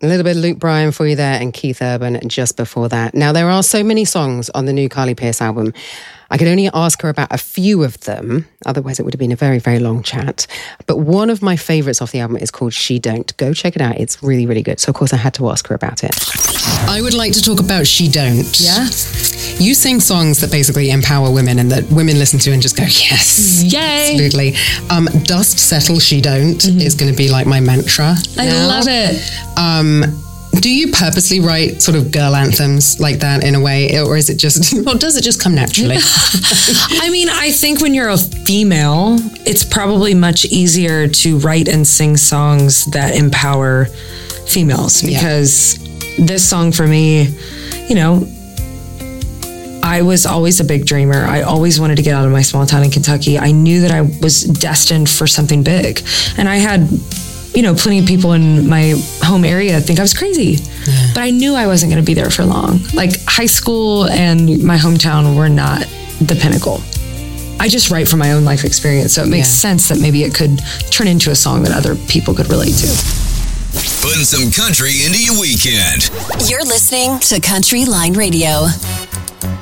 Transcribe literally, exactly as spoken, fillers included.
A little bit of Luke Bryan for you there and Keith Urban just before that. Now, there are so many songs on the new Carly Pearce album. I could only ask her about a few of them. Otherwise, it would have been a very, very long chat. But one of my favourites off the album is called She Don't. Go check it out. It's really, really good. So, of course, I had to ask her about it. I would like to talk about She Don't. Yeah? You sing songs that basically empower women and that women listen to and just go, yes. Yay. Absolutely. Um, Dust Settle She Don't mm-hmm. is going to be like my mantra. I now. love it. Um, do you purposely write sort of girl anthems like that in a way, or is it just, or does it just come naturally? I mean, I think when you're a female, it's probably much easier to write and sing songs that empower females because yeah. this song for me, you know, I was always a big dreamer. I always wanted to get out of my small town in Kentucky. I knew that I was destined for something big. And I had, you know, plenty of people in my home area think I was crazy. Yeah. But I knew I wasn't going to be there for long. Like high school and my hometown were not the pinnacle. I just write from my own life experience. So it makes yeah. sense that maybe it could turn into a song that other people could relate to. Putting some country into your weekend. You're listening to Country Line Radio.